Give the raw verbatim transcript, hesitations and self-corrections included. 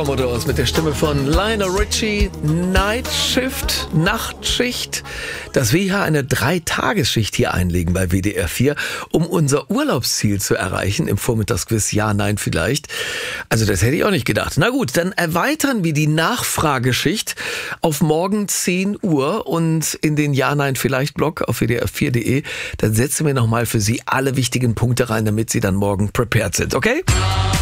Commodores mit der Stimme von Lionel Richie. Night Shift, Nachtschicht. Dass wir hier eine Dreitagesschicht hier einlegen bei W D R vier, um unser Urlaubsziel zu erreichen im Vormittagsquiz Ja, Nein, vielleicht. Also das hätte ich auch nicht gedacht. Na gut, dann erweitern wir die Nachfrageschicht auf morgen zehn Uhr und in den Ja, Nein, vielleicht Blog auf W D R vier Punkt de. Dann setzen wir nochmal für Sie alle wichtigen Punkte rein, damit Sie dann morgen prepared sind, okay?